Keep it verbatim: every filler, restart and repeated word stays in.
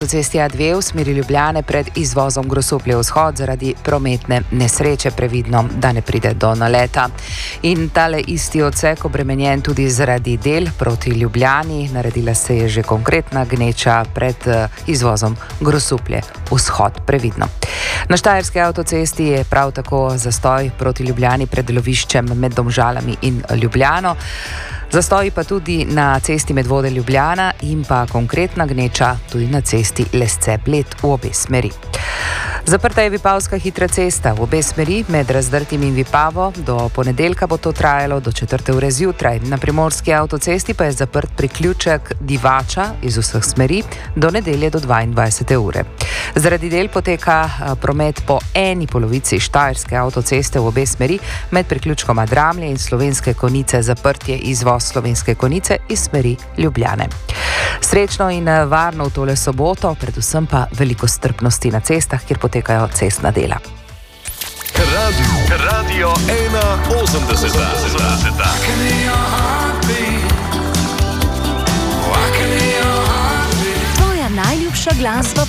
Cesti A dve v smeri Ljubljane pred izvozom Grosuplje vzhod zaradi prometne nesreče, previdno, da ne pride do naleta. In tale isti odsek obremenjen tudi zaradi del proti Ljubljani. Naredila se je že konkretna gneča pred izvozom Grosuplje vzhod, previdno. Na štajerski avtocesti je prav tako zastoj proti Ljubljani pred deloviščem med Domžalami in Ljubljano. Zastoji pa tudi na cesti Medvode Ljubljana in pa konkretna gneča tudi na cesti Lesce-Bled v obe smeri. Zaprta je Vipavska hitra cesta v obe smeri med Razdrtim in Vipavo. Do ponedeljka bo to trajalo do četrte ure zjutraj. Na primorski avtocesti pa je zaprt priključek Divača iz vseh smeri do nedelje do dvaindvajsete ure. Zaradi del poteka promet po eni polovici štajerske avtoceste v obe smeri med priključkoma Dramlje in Slovenske Konjice. Zaprt je izvoz Slovenske Konjice iz smeri Ljubljane. Srečno in varno v tole soboto, predvsem pa veliko strpnosti na cestah, kjer potekajo cestna dela. Radio, radio ena osemdeset. Tvoja najljubša glasba